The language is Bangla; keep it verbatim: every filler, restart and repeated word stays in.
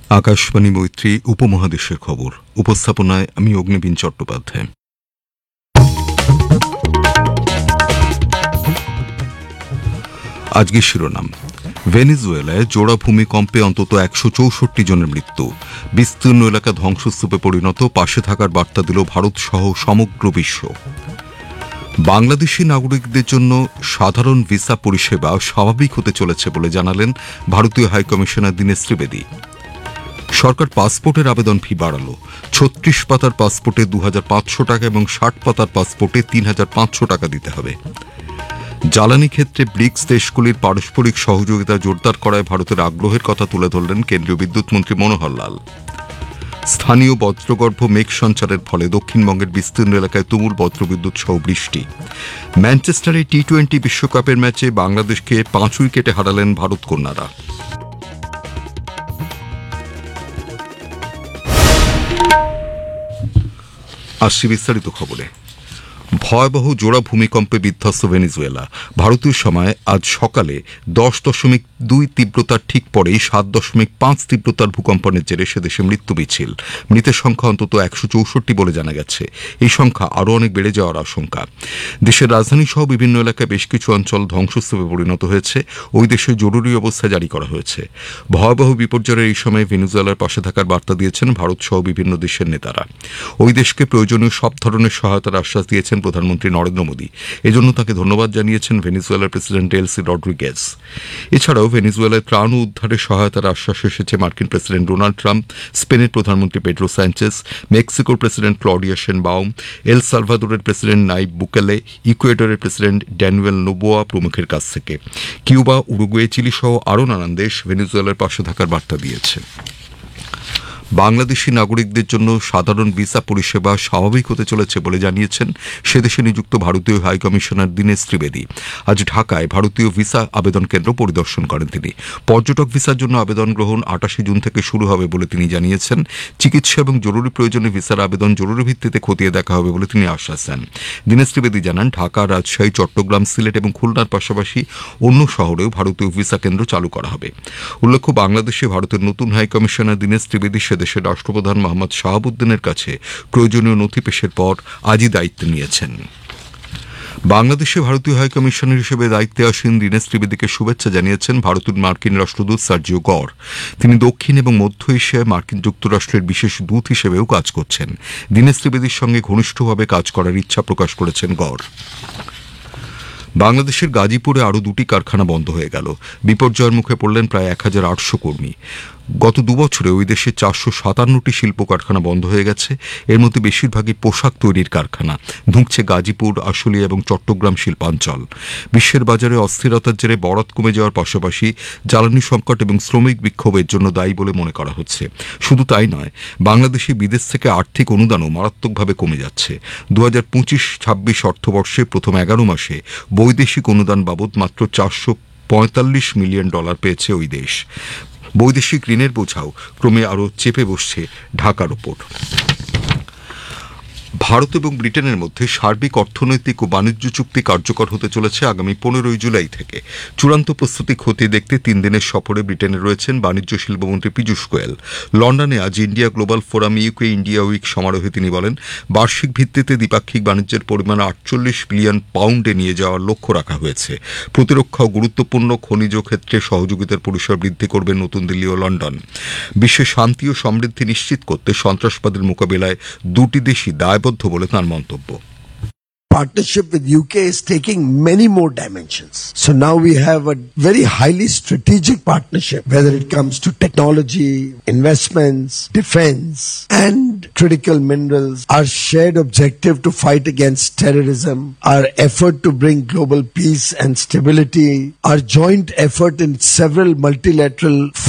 আকাশবাণী মৈত্রী উপমহাদেশের খবর উপস্থাপনায় আমি অগ্নিবীণ চট্টোপাধ্যায়। আজকের শিরোনাম, ভেনেজুয়েলায় জোড়া ভূমিকম্পে অন্তত একশো চৌষট্টি জনের মৃত্যু, বিস্তীর্ণ এলাকা ধ্বংসস্তূপে পরিণত, পাশে থাকার বার্তা দিল ভারত সহ সমগ্র বিশ্ব। বাংলাদেশি নাগরিকদের জন্য সাধারণ ভিসা পরিষেবা স্বাভাবিক হতে চলেছে বলে জানালেন ভারতীয় হাইকমিশনার দীনেশ ত্রিবেদী। সরকার পাসপোর্টের আবেদন ফি বাড়াল, ছত্রিশ পাতার পাসপোর্টে দু হাজার পাঁচশো টাকা এবং ষাট পাতার পাসপোর্টে তিন হাজার পাঁচশো টাকা দিতে হবে। জ্বালানি ক্ষেত্রে ব্রিক্স দেশগুলির পারস্পরিক সহযোগিতা জোরদার করায় ভারতের আগ্রহের কথা তুলে ধরলেন কেন্দ্রীয় বিদ্যুৎ মন্ত্রী মনোহর লাল। স্থানীয় বজ্রগর্ভ মেঘ সঞ্চারের ফলে দক্ষিণবঙ্গের বিস্তীর্ণ এলাকায় তুমুল বজ্রবিদ্যুৎ সহ বৃষ্টি। ম্যানচেস্টারে টি টোয়েন্টি বিশ্বকাপের ম্যাচে বাংলাদেশকে পাঁচ উইকেটে হারালেন ভারত কন্যারা। আসছি বিস্তারিত খবরে। ভয়াবহ জোড়া ভূমিকম্পে বিধ্বস্ত ভেনেজুয়েলা। ভারতীয় সময় আজ সকালে দশ দশমিক দুই তীব্রতার ঠিক পরেই সাত দশমিক পাঁচ তীব্রতার ভূকম্পনের জেরে সে দেশে মৃত্যু মিছিল। মৃতের সংখ্যা অন্তত একশো চৌষট্টি বলে জানা গেছে। এই সংখ্যা আরও অনেক বেড়ে যাওয়ার আশঙ্কা। দেশের রাজধানী সহ বিভিন্ন এলাকায় বেশ কিছু অঞ্চল ধ্বংসস্তূপে পরিণত হয়েছে। ওই দেশে জরুরি অবস্থা জারি করা হয়েছে। ভয়াবহ বিপর্যয়ের এই সময় ভেনেজুয়েলার পাশে থাকার বার্তা দিয়েছেন ভারত সহ বিভিন্ন দেশের নেতারা। ওই দেশকে প্রয়োজনীয় সব ধরনের সহায়তার আশ্বাস দিয়েছেন প্রধানমন্ত্রী নরেন্দ্র মোদী। এজন্য তাকে ধন্যবাদ জানিয়েছেন ভেনেজুয়েলার প্রেসিডেন্ট ডেলসি রড্রিগেজ। এছাড়াও ভেনেজুয়েলায় ত্রাণ ও উদ্ধারের সহায়তার আশ্বাস এসেছে মার্কিন প্রেসিডেন্ট ডোনাল্ড ট্রাম্প, স্পেনের প্রধানমন্ত্রী পেড্রো সানচেজ, মেক্সিকোর প্রেসিডেন্ট ক্লডিয়া শেনবাউম, এল সালভাদোরের প্রেসিডেন্ট নাইব বুকেলে, ইকুয়েডরের প্রেসিডেন্ট ড্যানুয়েল নোবোয়া প্রমুখের কাছ থেকে। কিউবা, উরুগুয়ে, চিলি সহ আরও নানান দেশ ভেনেজুয়েলার পাশে থাকার বার্তা দিয়েছে। বাংলাদেশি নাগরিকদের জন্য সাধারণ ভিসা পরিষেবা স্বাভাবিক হতে চলেছে বলে জানিয়েছেন সেদেশে নিযুক্ত ভারতীয় হাইকমিশনার দীনেশ ত্রিবেদী। আজ ঢাকায় ভারতীয় ভিসা আবেদন কেন্দ্র পরিদর্শন করেন তিনি। পর্যটক ভিসার জন্য আবেদন গ্রহণ আটাশে জুন থেকে শুরু হবে বলে তিনি জানিয়েছেন। চিকিৎসা এবং জরুরি প্রয়োজনে ভিসার আবেদন জরুরি ভিত্তিতে খতিয়ে দেখা হবে বলে তিনি আশ্বাস দেন। দীনেশ ত্রিবেদী জানান, ঢাকা, রাজশাহী, চট্টগ্রাম, সিলেট এবং খুলনার পাশাপাশি অন্য শহরেও ভারতীয় ভিসা কেন্দ্র চালু করা হবে। উল্লেখ্য, বাংলাদেশে ভারতের নতুন হাইকমিশনার দীনেশ ত্রিবেদী দেশের রাষ্ট্রপ্রধান মোহাম্মদ শাহাবুদ্দিনের কাছে প্রয়োজনীয় নথি পেশের পর আজই দায়িত্ব নিয়েছেন। বাংলাদেশে ভারতীয় হাইকমিশনার হিসেবে দায়িত্বে আসীন দীনেশ ত্রিবেদীকে শুভেচ্ছা জানিয়েছেন ভারতের মার্কিন রাষ্ট্রদূত সার্জিও গড়। তিনি দক্ষিণ এবং মধ্য এশিয়ায় মার্কিন যুক্তরাষ্ট্রের বিশেষ দূত হিসেবেও কাজ করছেন। দীনেশ ত্রিবেদীর সঙ্গে ঘনিষ্ঠভাবে কাজ করার ইচ্ছা প্রকাশ করেছেন গড়। বাংলাদেশের গাজীপুরে আরও দুটি কারখানা বন্ধ হয়ে গেল। বিপর্যয়ের মুখে পড়লেন প্রায় এক হাজার আটশো কর্মী। গত দুবছরে ওই দেশে চারশো সাতান্নটি শিল্প কারখানা বন্ধ হয়ে গেছে। এর মধ্যে বেশিরভাগই পোশাক তৈরির কারখানা। ধুঁকছে গাজীপুর, আশুলিয়া এবং চট্টগ্রাম শিল্পাঞ্চল। বিশ্বের বাজারে অস্থিরতার জেরে বরাত কমে যাওয়ার পাশাপাশি জ্বালানি সংকট এবং শ্রমিক বিক্ষোভের জন্য দায়ী বলে মনে করা হচ্ছে। শুধু তাই নয়, বাংলাদেশে বিদেশ থেকে আর্থিক অনুদানও মারাত্মকভাবে কমে যাচ্ছে। দু হাজার পঁচিশ ছাব্বিশ অর্থবর্ষে প্রথম এগারো মাসে বৈদেশিক অনুদান বাবদ মাত্র চারশো পঁয়তাল্লিশ মিলিয়ন ডলার পেয়েছে ওই দেশ। বৈদেশিক ঋণের বোঝাও ক্রমে আরও চেপে বসছে ঢাকার ওপর। ভারত এবং ব্রিটেনের মধ্যে সার্বিক অর্থনৈতিক ও বাণিজ্য চুক্তি কার্যকর হতে চলেছে আগামী পনেরোই জুলাই থেকে। চূড়ান্ত প্রস্তুতি খতিয়ে দেখতে তিন দিনের সফরে ব্রিটেনে রয়েছেন বাণিজ্য শিল্পমন্ত্রী পীযূষ গোয়েল। লন্ডনে আজ India global forum UK India week সমারোহে তিনি বলেন, বার্ষিক ভিত্তিতে দ্বিপাক্ষিক বাণিজ্যের পরিমাণ আটচল্লিশ বিলিয়ন পাউন্ডে নিয়ে যাওয়ার লক্ষ্য রাখা হয়েছে। প্রতিরক্ষা ও গুরুত্বপূর্ণ খনিজ ক্ষেত্রে সহযোগিতার পরিসর বৃদ্ধি করবে নতুন দিল্লি ও লন্ডন। বিশ্বে শান্তি ও সমৃদ্ধি নিশ্চিত করতে সন্ত্রাসবাদের মোকাবিলায় দুটি দেশই দায়বদ্ধ বলে তার মন্তব্য। Partnership with U K is taking many more dimensions. So now we have a very highly strategic partnership, whether it comes to technology, investments, defense, and critical minerals. Our shared objective to fight against terrorism, our effort to bring global peace and stability, our joint effort in several multilateral